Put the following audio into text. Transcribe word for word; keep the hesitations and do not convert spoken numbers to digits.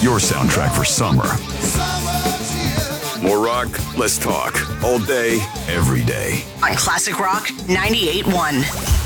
your soundtrack for summer. More rock, less talk. All day, every day. On Classic Rock ninety-eight point one.